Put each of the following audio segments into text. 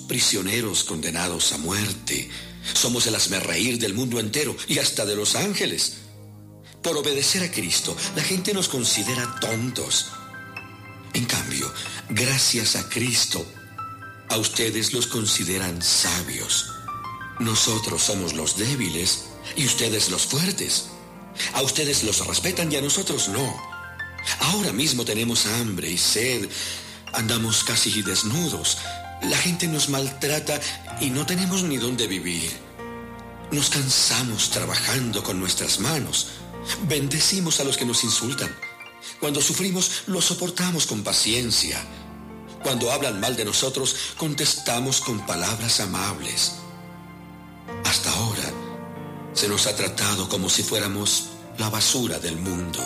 prisioneros condenados a muerte. Somos el hazmerreír del mundo entero y hasta de los ángeles. Por obedecer a Cristo, la gente nos considera tontos. En cambio, gracias a Cristo, a ustedes los consideran sabios. Nosotros somos los débiles y ustedes los fuertes. A ustedes los respetan y a nosotros no. Ahora mismo tenemos hambre y sed. Andamos casi desnudos. La gente nos maltrata y no tenemos ni dónde vivir. Nos cansamos trabajando con nuestras manos. Bendecimos a los que nos insultan. Cuando sufrimos, lo soportamos con paciencia. Cuando hablan mal de nosotros, contestamos con palabras amables. Hasta ahora, se nos ha tratado como si fuéramos la basura del mundo.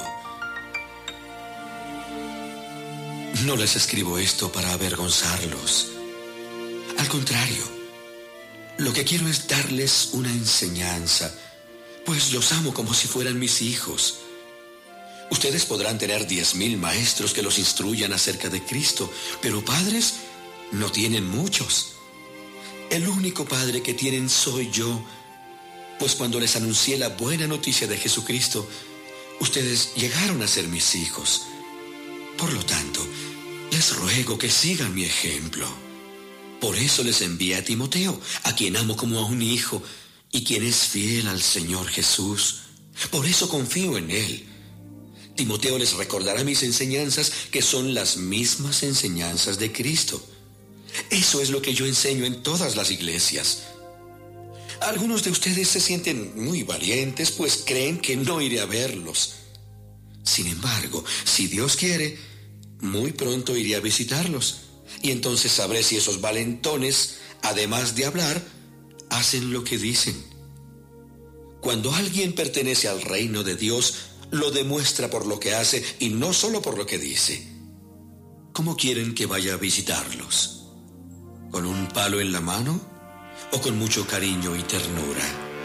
No les escribo esto para avergonzarlos. Al contrario, lo que quiero es darles una enseñanza, pues los amo como si fueran mis hijos. Ustedes podrán tener 10,000 maestros que los instruyan acerca de Cristo, pero padres no tienen muchos. El único padre que tienen soy yo, pues cuando les anuncié la buena noticia de Jesucristo, ustedes llegaron a ser mis hijos. Por lo tanto, les ruego que sigan mi ejemplo. Por eso les envié a Timoteo, a quien amo como a un hijo, y quien es fiel al Señor Jesús. Por eso confío en él. Timoteo les recordará mis enseñanzas, que son las mismas enseñanzas de Cristo. Eso es lo que yo enseño en todas las iglesias. Algunos de ustedes se sienten muy valientes, pues creen que no iré a verlos. Sin embargo, si Dios quiere, muy pronto iré a visitarlos. Y entonces sabré si esos valentones, además de hablar, hacen lo que dicen. Cuando alguien pertenece al reino de Dios, lo demuestra por lo que hace y no solo por lo que dice. ¿Cómo quieren que vaya a visitarlos? ¿Con un palo en la mano o con mucho cariño y ternura?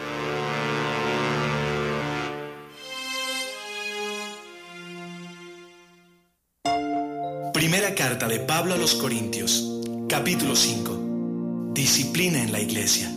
Primera carta de Pablo a los Corintios, capítulo 5. Disciplina en la iglesia.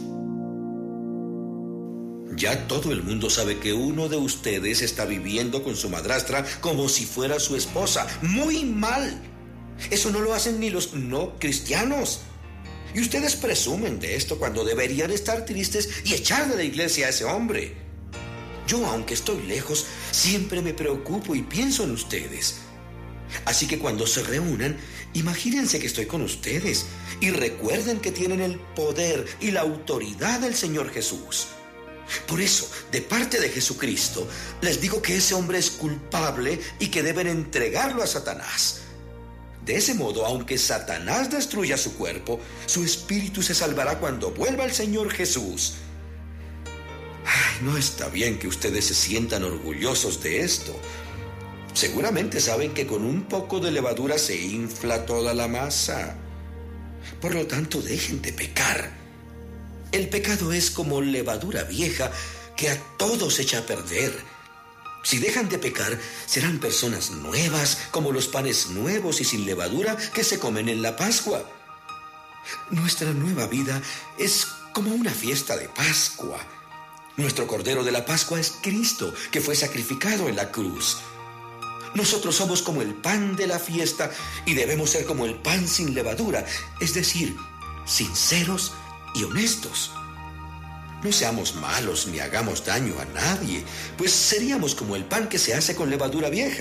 Ya todo el mundo sabe que uno de ustedes está viviendo con su madrastra como si fuera su esposa. ¡Muy mal! Eso no lo hacen ni los no cristianos. Y ustedes presumen de esto cuando deberían estar tristes y echar de la iglesia a ese hombre. Yo, aunque estoy lejos, siempre me preocupo y pienso en ustedes. Así que cuando se reúnan, imagínense que estoy con ustedes y recuerden que tienen el poder y la autoridad del Señor Jesús. Por eso, de parte de Jesucristo, les digo que ese hombre es culpable y que deben entregarlo a Satanás. De ese modo, aunque Satanás destruya su cuerpo, su espíritu se salvará cuando vuelva el Señor Jesús. Ay, no está bien que ustedes se sientan orgullosos de esto. Seguramente saben que con un poco de levadura se infla toda la masa. Por lo tanto, dejen de pecar. El pecado es como levadura vieja que a todos echa a perder. Si dejan de pecar, serán personas nuevas, como los panes nuevos y sin levadura que se comen en la Pascua. Nuestra nueva vida es como una fiesta de Pascua. Nuestro Cordero de la Pascua es Cristo, que fue sacrificado en la cruz. Nosotros somos como el pan de la fiesta y debemos ser como el pan sin levadura, es decir, sinceros y honestos. No seamos malos ni hagamos daño a nadie, pues seríamos como el pan que se hace con levadura vieja.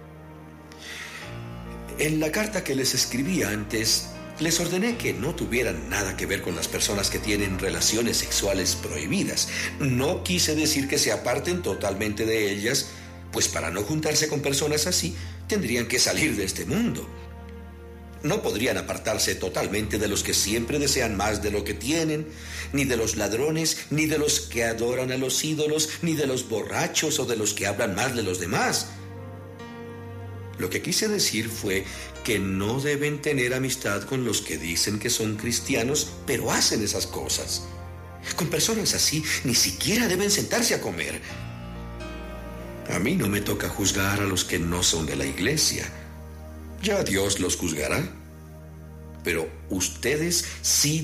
En la carta que les escribí antes, les ordené que no tuvieran nada que ver con las personas que tienen relaciones sexuales prohibidas. No quise decir que se aparten totalmente de ellas, pues para no juntarse con personas así, tendrían que salir de este mundo. No podrían apartarse totalmente de los que siempre desean más de lo que tienen, ni de los ladrones, ni de los que adoran a los ídolos, ni de los borrachos o de los que hablan mal de los demás. Lo que quise decir fue que no deben tener amistad con los que dicen que son cristianos, pero hacen esas cosas. Con personas así ni siquiera deben sentarse a comer. A mí no me toca juzgar a los que no son de la iglesia. Ya Dios los juzgará. Pero ustedes sí